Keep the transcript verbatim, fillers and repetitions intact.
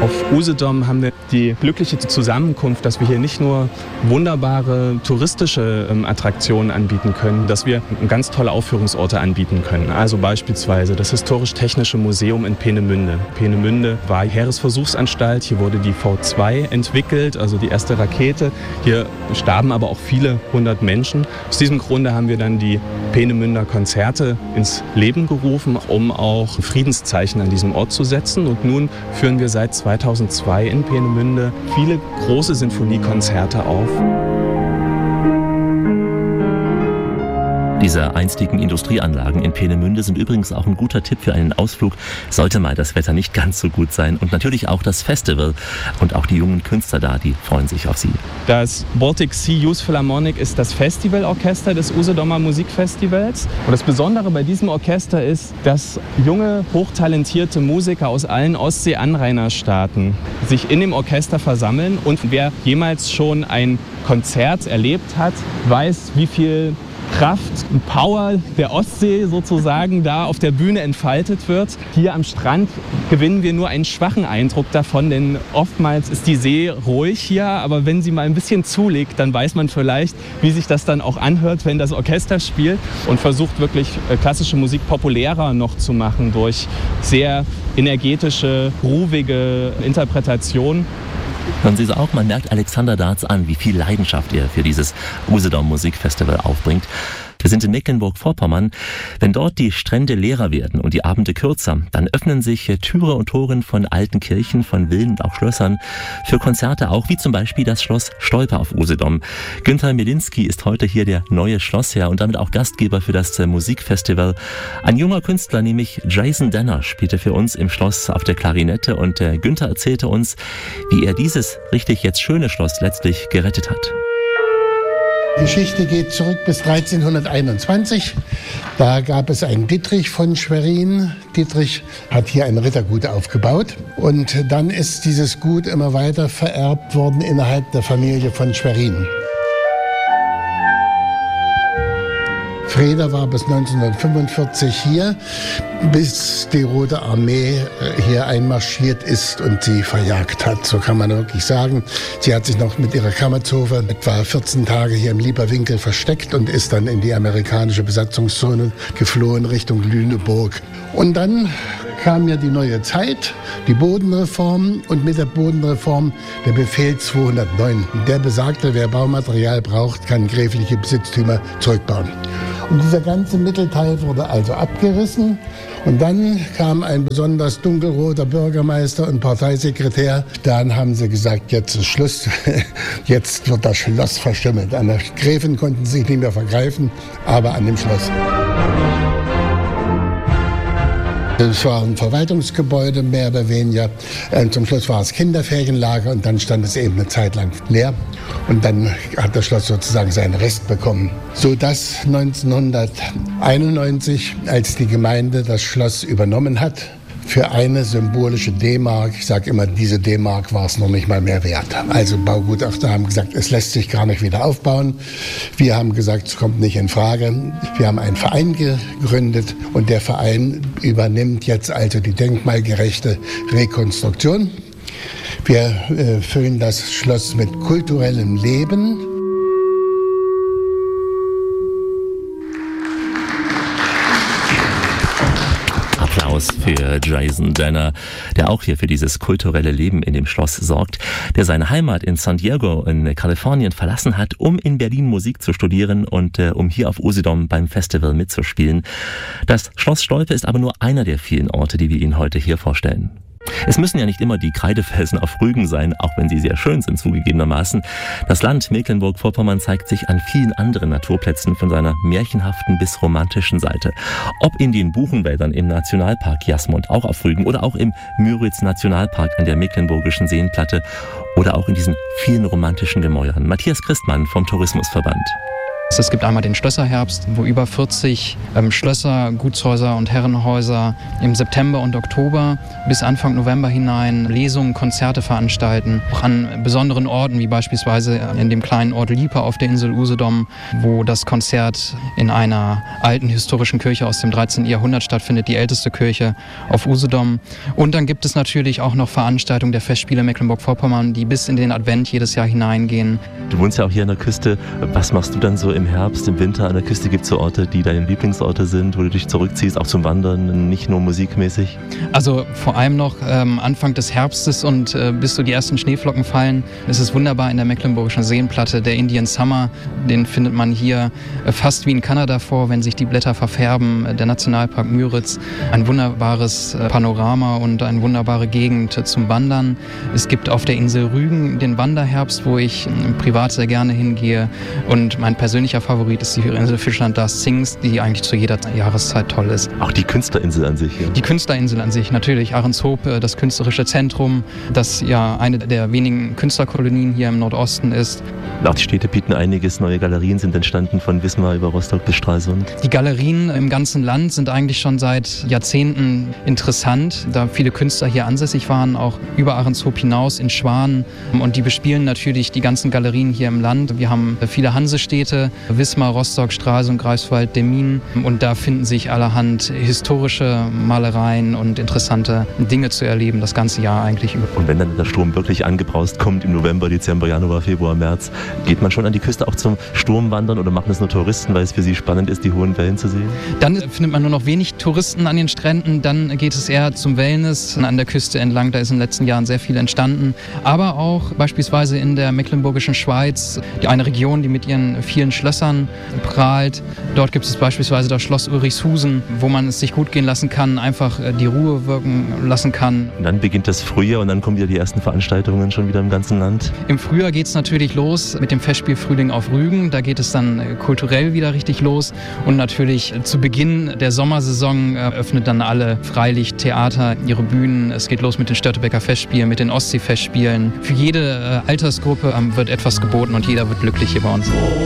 Auf Usedom haben wir die glückliche Zusammenkunft, dass wir hier nicht nur wunderbare touristische ähm, Attraktionen anbieten können, dass wir ganz tolle Aufführungsorte anbieten können. Also beispielsweise das Historisch-Technische Museum in Peenemünde. Peenemünde war Heeresversuchsanstalt, hier wurde die V zwei entwickelt, also die erste Rakete. Hier starben aber auch viele hundert Menschen. Aus diesem Grunde haben wir dann die Peenemünder Konzerte ins Leben gerufen, um auch Friedenszeichen an diesem Ort zu setzen. Und nun führen wir seit zweitausendzwei in Peenemünde viele große Sinfoniekonzerte auf. Diese einstigen Industrieanlagen in Peenemünde sind übrigens auch ein guter Tipp für einen Ausflug, sollte mal das Wetter nicht ganz so gut sein. Und natürlich auch das Festival und auch die jungen Künstler da, die freuen sich auf sie. Das Baltic Sea Youth Philharmonic ist das Festivalorchester des Usedomer Musikfestivals. Und das Besondere bei diesem Orchester ist, dass junge, hochtalentierte Musiker aus allen Ostsee-Anrainerstaaten sich in dem Orchester versammeln. Und wer jemals schon ein Konzert erlebt hat, weiß, wie viel Kraft und Power der Ostsee sozusagen da auf der Bühne entfaltet wird. Hier am Strand gewinnen wir nur einen schwachen Eindruck davon, denn oftmals ist die See ruhig hier, aber wenn sie mal ein bisschen zulegt, dann weiß man vielleicht, wie sich das dann auch anhört, wenn das Orchester spielt und versucht wirklich klassische Musik populärer noch zu machen durch sehr energetische, groovige Interpretationen. Hören Sie es auch, man merkt Alexander Darz an, wie viel Leidenschaft er für dieses Usedom Musikfestival aufbringt. Wir sind in Mecklenburg-Vorpommern. Wenn dort die Strände leerer werden und die Abende kürzer, dann öffnen sich Türe und Toren von alten Kirchen, von Villen und auch Schlössern für Konzerte auch, wie zum Beispiel das Schloss Stolpe auf Usedom. Günther Mielinski ist heute hier der neue Schlossherr und damit auch Gastgeber für das Musikfestival. Ein junger Künstler, nämlich Jason Denner, spielte für uns im Schloss auf der Klarinette und äh, Günther erzählte uns, wie er dieses richtig jetzt schöne Schloss letztlich gerettet hat. Die Geschichte geht zurück bis dreizehnhunderteinundzwanzig. Da gab es einen Dietrich von Schwerin. Dietrich hat hier ein Rittergut aufgebaut. Und dann ist dieses Gut immer weiter vererbt worden innerhalb der Familie von Schwerin. Freda war bis neunzehnhundertfünfundvierzig hier, bis die Rote Armee hier einmarschiert ist und sie verjagt hat. So kann man wirklich sagen. Sie hat sich noch mit ihrer Kammerzofe etwa vierzehn Tage hier im Lieberwinkel versteckt und ist dann in die amerikanische Besatzungszone geflohen Richtung Lüneburg. Und dann kam ja die neue Zeit, die Bodenreform und mit der Bodenreform der Befehl zweihundertneun. Der besagte, wer Baumaterial braucht, kann gräfliche Besitztümer zurückbauen. Und dieser ganze Mittelteil wurde also abgerissen. Und dann kam ein besonders dunkelroter Bürgermeister und Parteisekretär. Dann haben sie gesagt, jetzt ist Schluss, jetzt wird das Schloss verstümmelt. An der Gräfin konnten sie sich nicht mehr vergreifen, aber an dem Schloss. Es war ein Verwaltungsgebäude, mehr oder weniger. Zum Schluss war es Kinderferienlager und dann stand es eben eine Zeit lang leer. Und dann hat das Schloss sozusagen seinen Rest bekommen. Sodass neunzehnhunderteinundneunzig, als die Gemeinde das Schloss übernommen hat, für eine symbolische D-Mark, ich sage immer, diese D-Mark war es noch nicht mal mehr wert. Also Baugutachter haben gesagt, es lässt sich gar nicht wieder aufbauen. Wir haben gesagt, es kommt nicht in Frage. Wir haben einen Verein gegründet und der Verein übernimmt jetzt also die denkmalgerechte Rekonstruktion. Wir äh, füllen das Schloss mit kulturellem Leben. Applaus für Jason Denner, der auch hier für dieses kulturelle Leben in dem Schloss sorgt, der seine Heimat in San Diego in Kalifornien verlassen hat, um in Berlin Musik zu studieren und äh, um hier auf Usedom beim Festival mitzuspielen. Das Schloss Stolpe ist aber nur einer der vielen Orte, die wir Ihnen heute hier vorstellen. Es müssen ja nicht immer die Kreidefelsen auf Rügen sein, auch wenn sie sehr schön sind zugegebenermaßen. Das Land Mecklenburg-Vorpommern zeigt sich an vielen anderen Naturplätzen von seiner märchenhaften bis romantischen Seite. Ob in den Buchenwäldern im Nationalpark Jasmund, auch auf Rügen, oder auch im Müritz-Nationalpark an der Mecklenburgischen Seenplatte oder auch in diesen vielen romantischen Gemäuern. Matthias Christmann vom Tourismusverband. Es gibt einmal den Schlösserherbst, wo über vierzig ähm, Schlösser, Gutshäuser und Herrenhäuser im September und Oktober bis Anfang November hinein Lesungen, Konzerte veranstalten. Auch an besonderen Orten, wie beispielsweise in dem kleinen Ort Liepe auf der Insel Usedom, wo das Konzert in einer alten historischen Kirche aus dem dreizehnten Jahrhundert stattfindet, die älteste Kirche auf Usedom. Und dann gibt es natürlich auch noch Veranstaltungen der Festspiele Mecklenburg-Vorpommern, die bis in den Advent jedes Jahr hineingehen. Du wohnst ja auch hier an der Küste. Was machst du dann so im Herbst, im Winter an der Küste? Gibt es so Orte, die deine Lieblingsorte sind, wo du dich zurückziehst, auch zum Wandern, nicht nur musikmäßig? Also vor allem noch ähm, Anfang des Herbstes und äh, bis so die ersten Schneeflocken fallen, ist es wunderbar in der Mecklenburgischen Seenplatte. Der Indian Summer, den findet man hier äh, fast wie in Kanada vor, wenn sich die Blätter verfärben. Der Nationalpark Müritz, ein wunderbares äh, Panorama und eine wunderbare Gegend äh, zum Wandern. Es gibt auf der Insel Rügen den Wanderherbst, wo ich äh, privat sehr gerne hingehe. Und mein persönlicher Favorit ist die Insel Fischland Das Sings, die eigentlich zu jeder Jahreszeit toll ist. Auch die Künstlerinsel an sich, ja? Die Künstlerinsel an sich, natürlich. Ahrenshoop, das künstlerische Zentrum, das ja eine der wenigen Künstlerkolonien hier im Nordosten ist. Und auch die Städte bieten einiges. Neue Galerien sind entstanden, von Wismar über Rostock bis Stralsund. Die Galerien im ganzen Land sind eigentlich schon seit Jahrzehnten interessant, da viele Künstler hier ansässig waren, auch über Ahrenshoop hinaus in Schwan. Und die bespielen natürlich die ganzen Galerien hier im Land. Wir haben viele Hansestädte, Wismar, Rostock, Stralsund, Greifswald, Demmin. Und da finden sich allerhand historische Malereien und interessante Dinge zu erleben, das ganze Jahr eigentlich über. Und wenn dann der Sturm wirklich angebraust kommt im November, Dezember, Januar, Februar, März, geht man schon an die Küste auch zum Sturmwandern oder machen das nur Touristen, weil es für sie spannend ist, die hohen Wellen zu sehen? Dann findet man nur noch wenig Touristen an den Stränden, dann geht es eher zum Wellness an der Küste entlang, da ist in den letzten Jahren sehr viel entstanden. Aber auch beispielsweise in der mecklenburgischen Schweiz, die eine Region, die mit ihren vielen Schlössern prahlt. Dort gibt es beispielsweise das Schloss Ulrichshusen, wo man es sich gut gehen lassen kann, einfach die Ruhe wirken lassen kann. Und dann beginnt das Frühjahr und dann kommen wieder die ersten Veranstaltungen schon wieder im ganzen Land. Im Frühjahr geht es natürlich los mit dem Festspiel Frühling auf Rügen. Da geht es dann kulturell wieder richtig los. Und natürlich zu Beginn der Sommersaison öffnet dann alle Freilichttheater ihre Bühnen. Es geht los mit den Störtebeker Festspielen, mit den Ostseefestspielen. Für jede Altersgruppe wird etwas geboten und jeder wird glücklich hier bei uns.